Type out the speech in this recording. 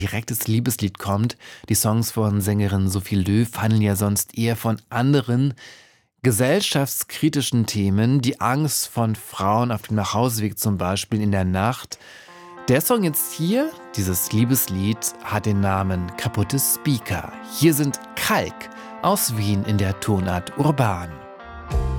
direktes Liebeslied kommt. Die Songs von Sängerin Sophie Löw handeln ja sonst eher von anderen gesellschaftskritischen Themen. Die Angst von Frauen auf dem Nachhauseweg zum Beispiel in der Nacht. Der Song jetzt hier, dieses Liebeslied, hat den Namen Kaputte Speaker. Hier sind Kalk aus Wien in der Tonart Urban.